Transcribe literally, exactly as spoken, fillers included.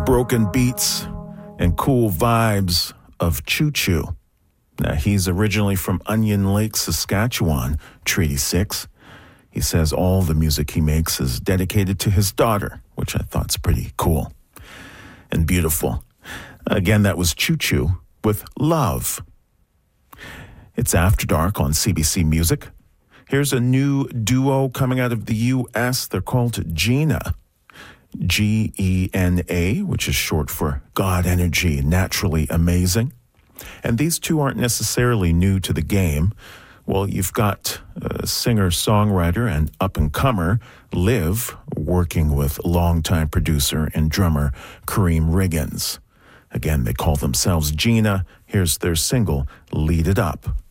broken beats and cool vibes of Choo Choo. Now, he's originally from Onion Lake, Saskatchewan, Treaty six. He says all the music he makes is dedicated to his daughter, which I thought's pretty cool and beautiful. Again, that was Choo Choo with Love. It's After Dark on C B C Music. Here's a new duo coming out of the U S. They're called Gena. G E N A, which is short for God Energy, Naturally Amazing. And these two aren't necessarily new to the game. Well, you've got uh, singer-songwriter and up-and-comer Liv working with longtime producer and drummer Kareem Riggins. Again, they call themselves Gena. Here's their single, Lead It Up.